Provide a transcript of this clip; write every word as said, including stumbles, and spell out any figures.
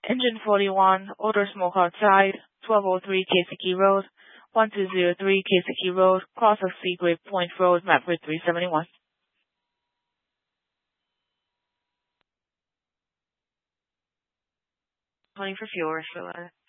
Engine forty-one, odor smoke outside, twelve oh three Kaiseki Road, one two zero three Kaiseki Road, cross of Seagrape Point Road, map grid three seventy-one. Twenty for fuel, Rishwilla.